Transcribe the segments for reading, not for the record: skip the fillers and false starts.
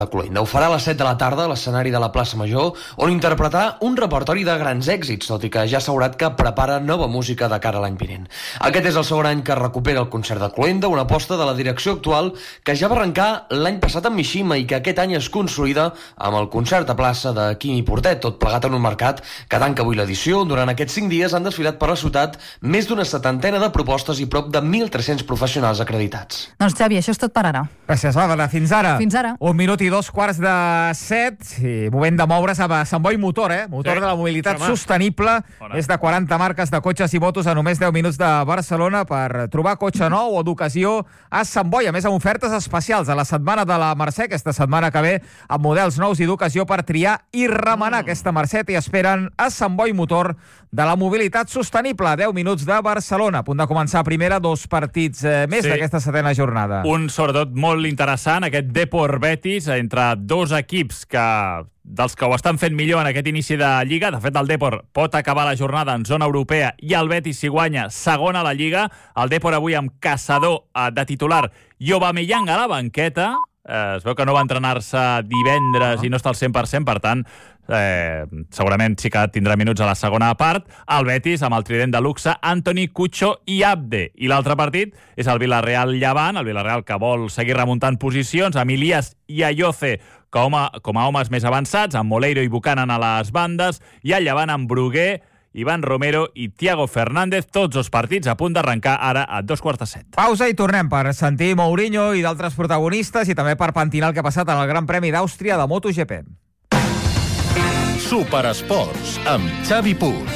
a Cloenda. Ho farà a les 7 de la tarda a l'escenari de la plaça Major, on interpretarà un repertori de grans èxits, tot i que ja s'ha assegurat que prepara nova música de cara a l'any vinent. Aquest és el segon any que recupera el concert de Cloenda, una aposta de la direcció actual que ja va arrencar l'any passat amb Mishima i que aquest any es consolida amb el concert a plaça de Quimi Portet, tot plegat en un mercat que tanca avui l'edició. Durant aquests 5 dies han desfilat per la ciutat més d'una 70 de propostes i prop de 1.300 professionals acreditats. Doncs Xavi, això és tot per ara. Gràcies, Bàrbara. Fins ara. Fins ara. 1 minut i 2:45. Sí, moment de moure's a Sant Boi Motor, Motor de la mobilitat sostenible. Més de 40 marques de cotxes i motos a només 10 minuts de Barcelona per trobar cotxe nou o d'ocasió a Sant Boi. A més, amb ofertes especials a la setmana de la Mercè, aquesta setmana que ve, amb models nous i d'ocasió per triar i remenar aquesta Mercè. I esperen a Sant Boi Motor de la mobilitat sostenible. 10 minuts de Barcelona. A punt de començar primera, 2 partits més d'aquesta 7ª jornada. Un, sobretot, molt interessant, aquest Depor Betis, entre 2 equips dels que ho estan fent millor en aquest inici de Lliga. De fet, el Depor pot acabar la jornada en zona europea i el Betis, si guanya, segona a la Lliga. El Depor avui amb Caçador de titular i Aubameyang a la banqueta. Es veu que no va entrenar-se divendres i no està al 100%, per tant, segurament sí que tindrà minuts a la segona part. El Betis amb el trident de luxe, Antoni, Cucho i Abde. I l'altre partit és el Villarreal-Llevant, el Villarreal que vol seguir remuntant posicions, amb Ilias i Ayoce com a homes més avançats, amb Moleiro i Buchanan a les bandes, i el Llevant amb Bruguer, Ivan Romero i Thiago Fernández, tots els partits a punt d'arrencar ara a 6:45. Pausa i tornem per sentir Mourinho i d'altres protagonistes i també per pentinar el que ha passat en el Gran Premi d'Àustria de MotoGP. Superesports amb Xavi Puig.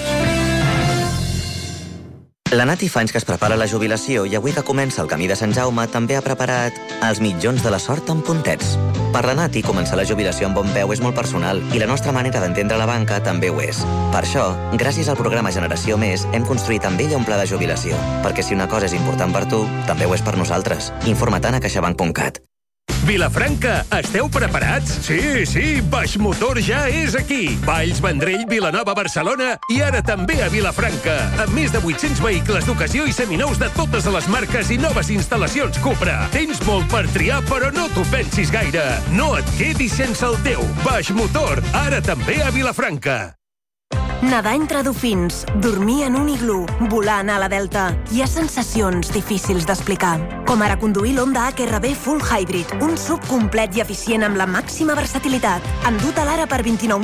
La Nati fa anys que es prepara la jubilació i avui que comença el Camí de Sant Jaume també ha preparat els mitjons de la sort amb puntets. Per la Nati, començar la jubilació amb bon peu és molt personal i la nostra manera d'entendre la banca també ho és. Per això, gràcies al programa Generació Més, hem construït amb ella un pla de jubilació. Perquè si una cosa és important per tu, també ho és per nosaltres. Informa't a caixabank.cat. Vilafranca, esteu preparats? Sí, Baix Motor ja és aquí. Valls, Vendrell, Vilanova, Barcelona i ara també a Vilafranca. Amb més de 800 vehicles d'ocasió i seminous de totes les marques i noves instal·lacions Cupra. Tens molt per triar, però no t'ho pensis gaire. No et quedis sense el teu. Baix Motor, ara també a Vilafranca. Nedar entre dofins, dormir en un iglú, volar a la Delta. Hi ha sensacions difícils d'explicar. Com ara conduir l'Honda HRV Full Hybrid, un SUV complet i eficient amb la màxima versatilitat. Endut a l'ara per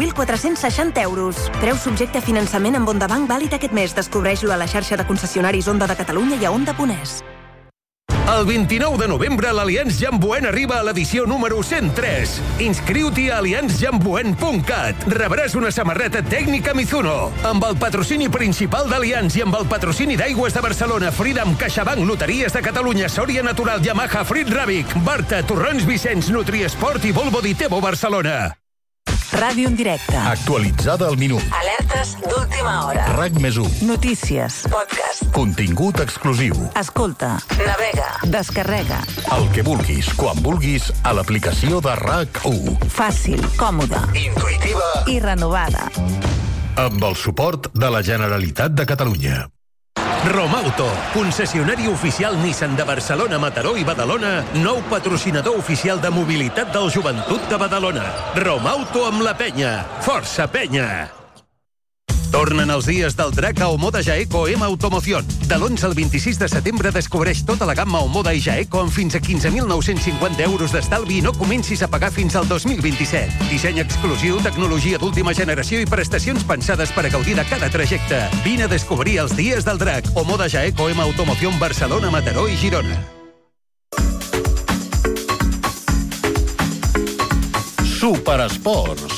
29.460 euros. Preu subjecte a finançament amb Honda Bank vàlid aquest mes. Descobreix-lo a la xarxa de concessionaris Honda de Catalunya i a Honda.es. El 29 de novembre l'Allianz Jamboen arriba a l'edició número 103. Inscriu-t'hi a allianzjamboen.cat. Rebràs una samarreta tècnica Mizuno. Amb el patrocini principal d'Allianz i amb el patrocini d'Aigües de Barcelona, Freedom, CaixaBank, Loteries de Catalunya, Sòria Natural, Yamaha, Frit Ràbic, Barta, Torrons Vicenç, Nutriesport i Volvo Ditebo Barcelona. Ràdio en directe. Actualitzada al minut. Alertes d'última hora. RAC+1. Notícies. Podcast. Contingut exclusiu. Escolta. Navega. Descarrega. El que vulguis, quan vulguis, a l'aplicació de RAC1. Fàcil, còmoda, intuïtiva i renovada. Amb el suport de la Generalitat de Catalunya. Romauto, concessionari oficial Nissan de Barcelona, Mataró i Badalona, nou patrocinador oficial de mobilitat del Joventut de Badalona. Romauto amb la penya. Força penya! Tornen els dies del drac a Omoda Jaeco M Automoción. De l'11 al 26 de setembre descobreix tota la gamma Omoda i Jaeco amb fins a 15.950 euros d'estalvi i no comencis a pagar fins al 2027. Disseny exclusiu, tecnologia d'última generació i prestacions pensades per a gaudir de cada trajecte. Vine a descobrir els dies del drac. Omoda Jaeco M Automoción Barcelona, Mataró i Girona. Superesports